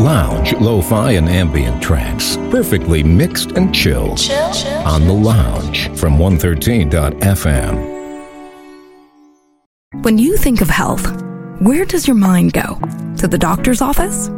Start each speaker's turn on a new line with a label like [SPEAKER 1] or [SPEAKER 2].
[SPEAKER 1] Lounge, lo-fi and ambient tracks, perfectly mixed and chilled. On The Lounge from 113.fm.
[SPEAKER 2] When you think of health, where does your mind go? To the doctor's office?